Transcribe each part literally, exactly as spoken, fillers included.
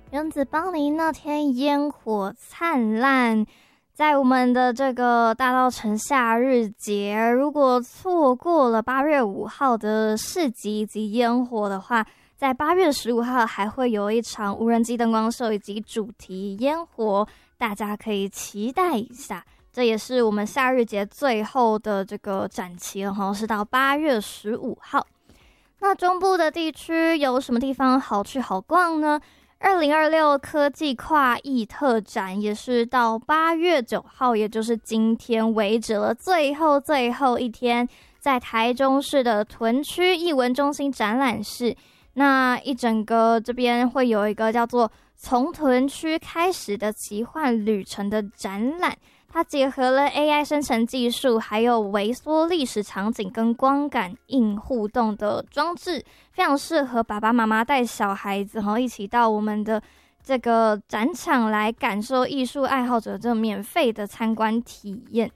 原子邦尼那天烟火灿烂，在我们的这个大稻埕夏日节，如果错过了八月五号的市集以及烟火的话，在八月十五号还会有一场无人机灯光秀以及主题烟火，大家可以期待一下。这也是我们夏日节最后的这个展期了，是到八月十五号。那中部的地区有什么地方好去好逛呢？二零二六科技跨艺特展也是到八月九号，也就是今天为止了，最后最后一天，在台中市的屯区艺文中心展览室。那一整个这边会有一个叫做从屯区开始的奇幻旅程的展览，它结合了 A I 生成技术，还有微缩历史场景跟光感应互动的装置，非常适合爸爸妈妈带小孩子一起到我们的这个展场来感受艺术爱好者这免费的参观体验。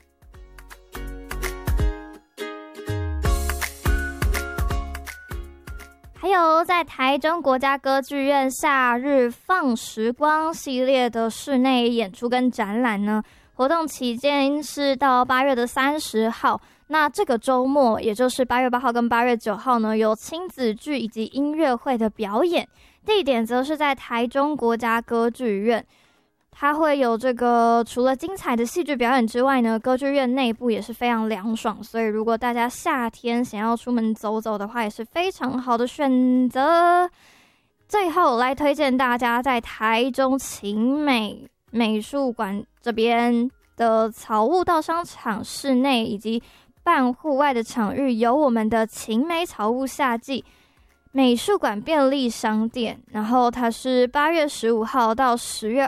还有在台中国家歌剧院夏日放时光系列的室内演出跟展览呢，活动期间是到八月的三十号。那这个周末，也就是八月八号跟八月九号呢，有亲子剧以及音乐会的表演，地点则是在台中国家歌剧院。它会有这个除了精彩的戏剧表演之外呢，歌剧院内部也是非常凉爽，所以如果大家夏天想要出门走走的话，也是非常好的选择。最后来推荐大家在台中晴美美术馆这边的草悟道商场室内以及半户外的场域，有我们的晴美草悟夏季美术馆便利商店，然后它是八月十五号到十月